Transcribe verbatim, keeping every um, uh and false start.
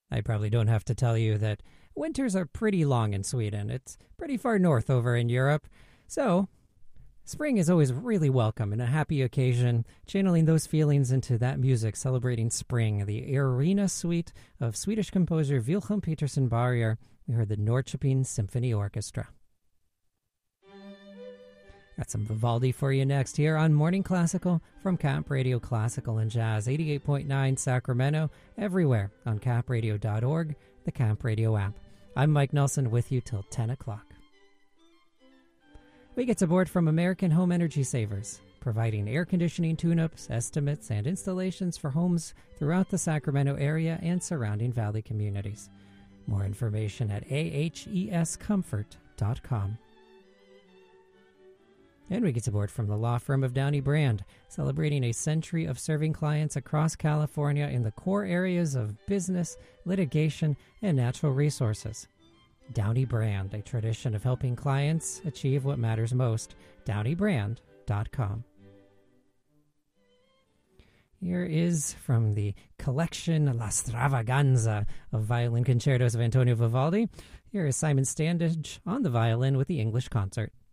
I probably don't have to tell you that winters are pretty long in Sweden. It's pretty far north over in Europe. So, spring is always really welcome and a happy occasion, channeling those feelings into that music celebrating spring. The Arena Suite of Swedish composer Wilhelm Petersen Barrier. We heard the Norrköping Symphony Orchestra. Got some Vivaldi for you next here on Morning Classical from Camp Radio Classical and Jazz, eighty-eight point nine Sacramento, everywhere on cap radio dot org, the Camp Radio app. I'm Mike Nelson with you till ten o'clock. We get support from American Home Energy Savers, providing air conditioning tune-ups, estimates, and installations for homes throughout the Sacramento area and surrounding valley communities. More information at a h e s comfort dot com. And we get support from the law firm of Downey Brand, celebrating a century of serving clients across California in the core areas of business, litigation, and natural resources. Downey Brand, a tradition of helping clients achieve what matters most. downey brand dot com. Here is from the collection La Stravaganza of violin concertos of Antonio Vivaldi. Here is Simon Standage on the violin with the English Concert.